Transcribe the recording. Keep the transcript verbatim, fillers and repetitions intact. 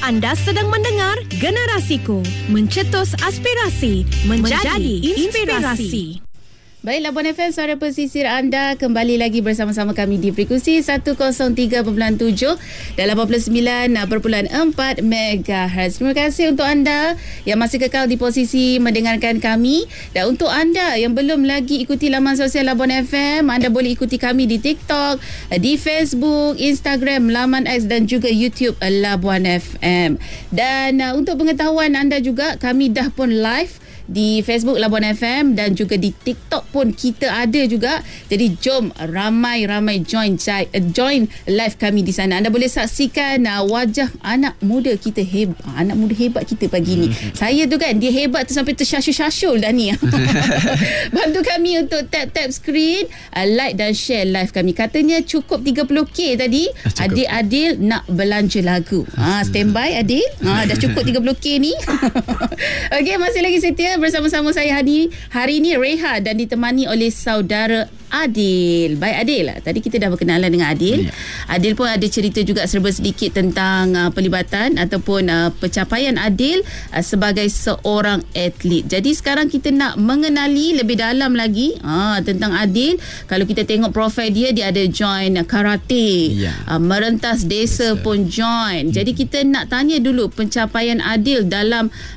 Anda sedang mendengar Generasiku, mencetus aspirasi, menjadi, menjadi inspirasi. Baiklah, Labuan F M, suara pesisir anda kembali lagi bersama-sama kami di frekuensi seratus tiga perpuluhan tujuh dan lapan puluh sembilan perpuluhan empat megahertz. Terima kasih untuk anda yang masih kekal di posisi mendengarkan kami, dan untuk anda yang belum lagi ikuti laman sosial Labuan F M, anda boleh ikuti kami di TikTok, di Facebook, Instagram, laman X dan juga YouTube Labuan F M. Dan uh, untuk pengetahuan anda juga, kami dah pun live di Facebook Labuan F M dan juga di TikTok pun kita ada juga. Jadi jom ramai-ramai join join live kami di sana. Anda boleh saksikan uh, wajah anak muda kita hebat, anak muda hebat kita pagi ni. Hmm. Saya tu kan, dia hebat tu sampai tersyasyul-syasyul dah ni. Bantu kami untuk tap-tap screen, uh, like dan share live kami. Katanya cukup tiga puluh ribu tadi. Adik Adil nak belanja lagu. Ha, standby Adil. Ha, dah cukup tiga puluh ribu ni. Okey, masih lagi setia bersama-sama saya hari hari ini Reha, dan ditemani oleh saudara Adil. Baik Adil, tadi kita dah berkenalan dengan Adil. Ya. Adil pun ada cerita juga serba sedikit tentang uh, pelibatan ataupun uh, pencapaian Adil uh, sebagai seorang atlet. Jadi sekarang kita nak mengenali lebih dalam lagi uh, tentang Adil. Kalau kita tengok profil dia, dia ada join karate, ya. uh, merentas desa yes, pun join. Hmm. Jadi kita nak tanya dulu pencapaian Adil dalam